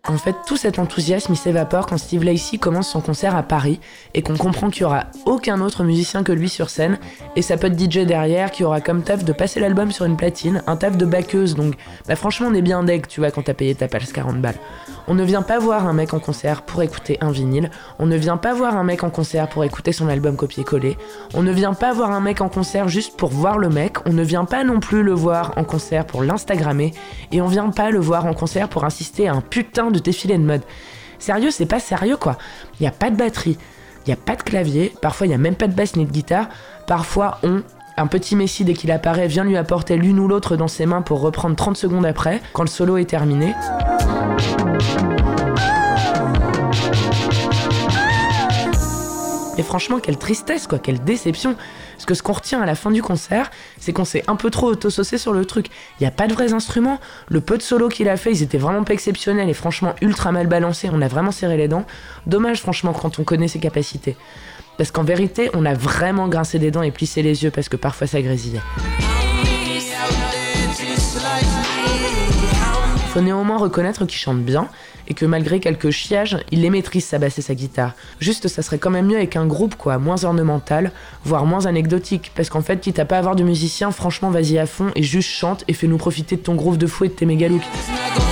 En fait, tout cet enthousiasme, il s'évapore quand Steve Lacy commence son concert à Paris et qu'on comprend qu'il n'y aura aucun autre musicien que lui sur scène et sa pote DJ derrière qui aura comme taf de passer l'album sur une platine, un taf de backeuse, donc franchement on est bien deg, tu vois, quand t'as payé ta place 40 balles. On ne vient pas voir un mec en concert pour écouter un vinyle, on ne vient pas voir un mec en concert pour écouter son album copié-collé, on ne vient pas voir un mec en concert juste pour voir le mec, on ne vient pas non plus le voir en concert pour l'instagrammer, et on vient pas le voir en concert pour assister à un putain de défilé de mode. Sérieux, c'est pas sérieux quoi. Y a pas de batterie, y a pas de clavier, parfois y a même pas de basse ni de guitare, parfois un petit Messi dès qu'il apparaît vient lui apporter l'une ou l'autre dans ses mains pour reprendre 30 secondes après, quand le solo est terminé. Et franchement, quelle tristesse quoi, quelle déception. Parce que ce qu'on retient à la fin du concert, c'est qu'on s'est un peu trop auto-saucé sur le truc. Il n'y a pas de vrais instruments, le peu de solos qu'il a fait, ils étaient vraiment pas exceptionnels et franchement ultra mal balancés, on a vraiment serré les dents. Dommage franchement quand on connaît ses capacités. Parce qu'en vérité, on a vraiment grincé des dents et plissé les yeux parce que parfois ça grésillait. Faut néanmoins reconnaître qu'il chante bien et que malgré quelques chiages, il les maîtrise sa basse et sa guitare. Juste, ça serait quand même mieux avec un groupe quoi, moins ornemental, voire moins anecdotique, parce qu'en fait, quitte à pas avoir de musicien, franchement vas-y à fond et juste chante et fais-nous profiter de ton groove de fou et de tes méga looks.